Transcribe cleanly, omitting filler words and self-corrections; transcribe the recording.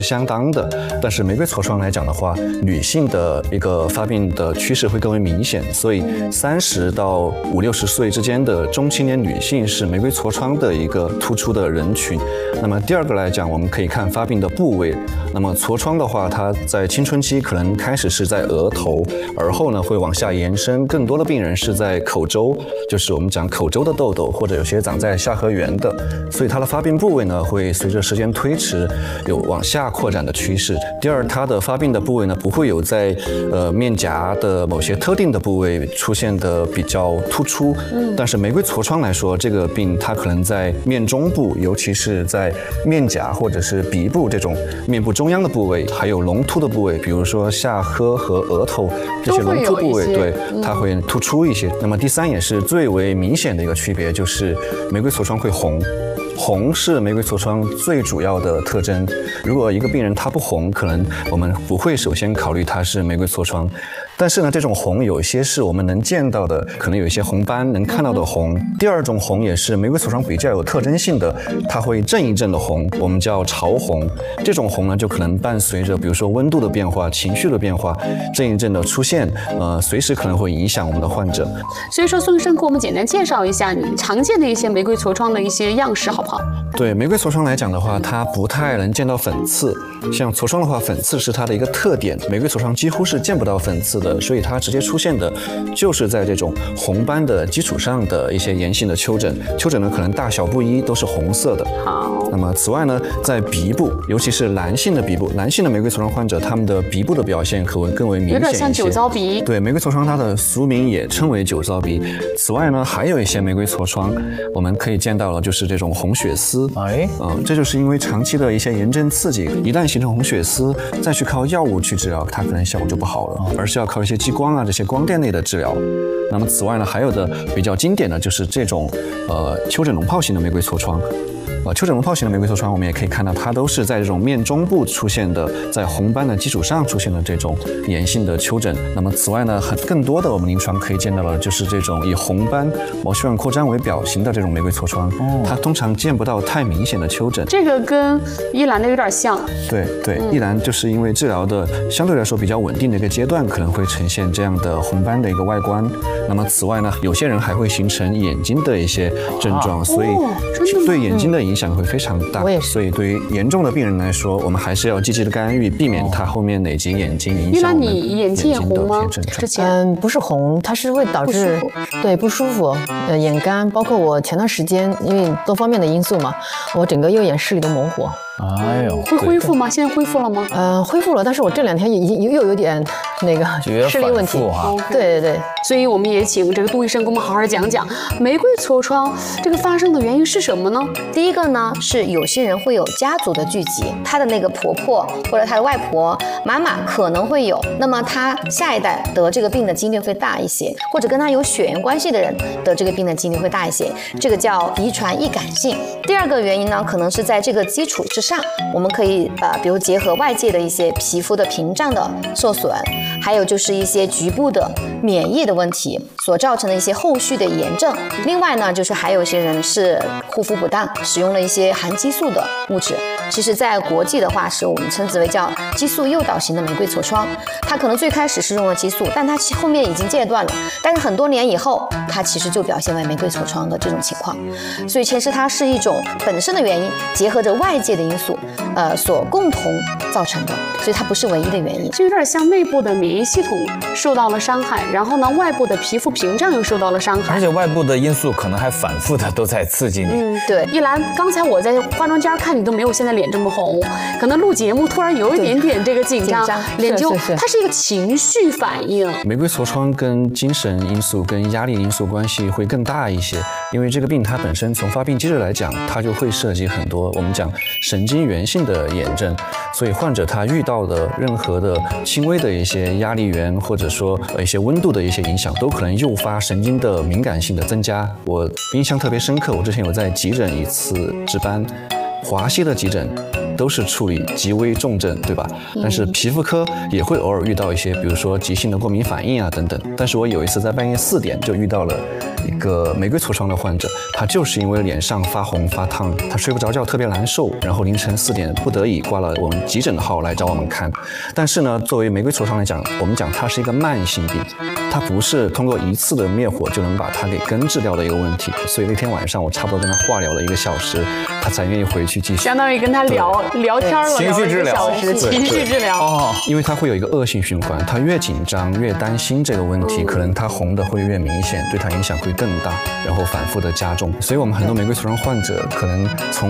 相当的，但是玫瑰痤疮来讲的话，女性的一个发病的趋势会更为明显，所以30到50-60岁之间的中青年女性是玫瑰痤疮的一个突出的人群。那么第二个来讲，我们可以看发病的部位。那么痤疮的话，它在青春期可能开始是在额头，而后呢会往下延伸，更多的病人是在口周，就是我们讲口周的痘痘，或者有些长在下颌缘的，所以它的发病部位呢会随着时间推迟有往下扩展的趋势。第二，它的发病的部位呢不会有在面颊的某些特定的部位出现的比较突出，但是玫瑰痤疮来说，这个病它可能在面中部，尤其是在面颊或者是鼻部这种面部中央的部位，还有隆突的部位，比如说下颌和额头这些隆突部位，对，它会突出一些。那么第三也是最为明显的一个区别，就是玫瑰痤疮会红。红是玫瑰痤疮最主要的特征。如果一个病人他不红，可能我们不会首先考虑他是玫瑰痤疮。但是呢，这种红有一些是我们能见到的，可能有一些红斑能看到的红。第二种红也是玫瑰痤疮比较有特征性的，它会阵一阵的红，我们叫潮红。这种红呢，就可能伴随着比如说温度的变化、情绪的变化，阵一阵的出现，随时可能会影响我们的患者。 所以说，孙医生给我们简单介绍一下你常见的一些玫瑰痤疮的一些样式，好不好？ 对玫瑰痤疮来讲的话，它不太能见到粉刺。像痤疮的话，粉刺是它的一个特点，玫瑰痤疮几乎是见不到粉刺的，所以它直接出现的就是在这种红斑的基础上的一些炎性的丘疹。丘疹呢，可能大小不一，都是红色的。 好。 那么此外呢，在鼻部，尤其是男性的鼻部，男性的玫瑰痤疮患者，他们的鼻部的表现可能更为明显一些， 有点像酒糟鼻。 对，玫瑰痤疮它的俗名也称为酒糟鼻。此外呢，还有一些玫瑰痤疮，我们可以见到了，就是这种红血丝。这就是因为长期的一些炎症刺激，一旦形成红血丝，再去靠药物去治疗，它可能效果就不好了，而是要靠一些激光啊这些光电类的治疗。那么此外呢，还有的比较经典的就是这种丘疹脓疱型的玫瑰痤疮。丘疹脓疱型的玫瑰痤疮，我们也可以看到，它都是在这种面中部出现的，在红斑的基础上出现的这种炎性的丘疹。那么此外呢，更多的我们临床可以见到的就是这种以红斑、毛细管扩张为表型的这种玫瑰痤疮，它通常见不到太明显的丘疹。 这个跟依兰的有点像。 对，依兰就是因为治疗的相对来说比较稳定的一个阶段，可能会呈现这样的红斑的一个外观。那么此外呢，有些人还会形成眼睛的一些症状，所以对眼睛的影响会非常大。所以对于严重的病人来说，我们还是要积极的干预，避免它后面累积眼睛影响我们眼睛的偏症状。 之前不是红，它是会导致不舒服，眼干，包括我前段时间因为多方面的因素嘛，我整个右眼视力都模糊。 哎呦， 会恢复吗？现在恢复了吗？ 恢复了，但是我这2天已经又有点那个视力问题。对， 所以我们也请这个杜医生给我们好好讲讲玫瑰痤疮这个发生的原因是什么呢？ 第一个呢是有些人会有家族的聚集，他的那个婆婆或者他的外婆、妈妈可能会有，那么他下一代得这个病的几率会大一些，或者跟他有血缘关系的人得这个病的几率会大一些，这个叫遗传易感性。第二个原因呢，可能是在这个基础之上，我们可以比如结合外界的一些皮肤的屏障的受损，还有就是一些局部的免疫的问题所造成的一些后续的炎症。另外呢，就是还有一些人是护肤不当，使用了一些含激素的物质。其实在国际的话，是我们称之为叫激素诱导型的玫瑰痤疮。它可能最开始是用了激素，但它后面已经戒断了，但是很多年以后，它其实就表现为玫瑰痤疮的这种情况。所以其实它是一种本身的原因，结合着外界的因素，所共同造成的，所以它不是唯一的原因。 就有点像内部的免疫系统受到了伤害，然后呢，外部的皮肤屏障又受到了伤害， 而且外部的因素可能还反复的都在刺激你。 对。依兰，刚才我在化妆间看你都没有现在脸这么红，可能录节目突然有一点点这个紧张，脸就它是一个情绪反应。 玫瑰痤疮跟精神因素、跟压力因素关系会更大一些，因为这个病它本身从发病机制来讲，它就会涉及很多我们讲神经源性的炎症，所以患者他遇到的任何的轻微的一些压力源，或者说一些温度的一些影响，都可能诱发神经的敏感性的增加。我印象特别深刻，我之前有在急诊一次值班， 华西的急诊都是处理极危重症，对吧？但是皮肤科也会偶尔遇到一些，比如说急性的过敏反应啊等等。但是我有一次在半夜4点就遇到了一个玫瑰痤疮的患者，他就是因为脸上发红发烫，他睡不着觉，特别难受，然后凌晨4点不得已挂了我们急诊的号来找我们看。但是呢，作为玫瑰痤疮来讲，我们讲它是一个慢性病，它不是通过一次的灭火就能把它给根治掉的一个问题。所以那天晚上我差不多跟他化疗了1个小时，他才愿意回去继续。 相当于跟他聊天了， 情绪治疗， 情绪治疗哦， 因为它会有一个恶性循环，他越紧张越担心这个问题，可能他红的会越明显，对他影响会更大，然后反复的加重。所以我们很多玫瑰痤疮患者可能从